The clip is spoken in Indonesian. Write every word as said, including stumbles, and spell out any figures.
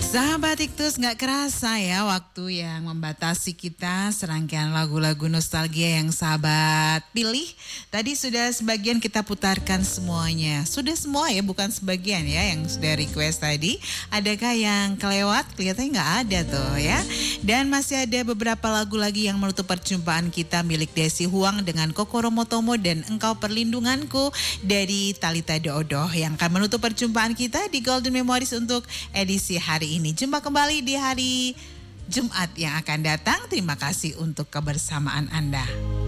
Sahabat Iktus, gak kerasa ya waktu yang membatasi kita, serangkaian lagu-lagu nostalgia yang sahabat pilih. Tadi sudah sebagian kita putarkan semuanya. Sudah semua ya, bukan sebagian ya yang sudah request tadi. Adakah yang kelewat? Kelihatannya gak ada tuh ya. Dan masih ada beberapa lagu lagi yang menutup perjumpaan kita milik Desi Huang dengan Kokoro Motomo dan Engkau Perlindunganku dari Talita Dodoh yang akan menutup perjumpaan kita di Golden Memories untuk edisi hari ini. Jumpa kembali di hari Jumat yang akan datang. Terima kasih untuk kebersamaan Anda.